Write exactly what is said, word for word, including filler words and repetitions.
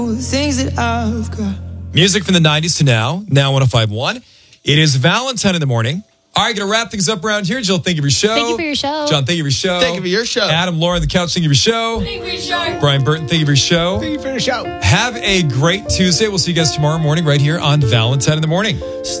things that I've got. Music from the nineties to now, now one oh five point one. It is Valentine in the morning. All right, going to wrap things up around here. Jill, thank you for your show. Thank you for your show. John, thank you for your show. Thank you for your show. Adam, Laura on the couch, thank you for your show. Thank you for your show. Brian Burton, thank you for your show. Thank you for your show. Have a great Tuesday. We'll see you guys tomorrow morning right here on Valentine in the morning.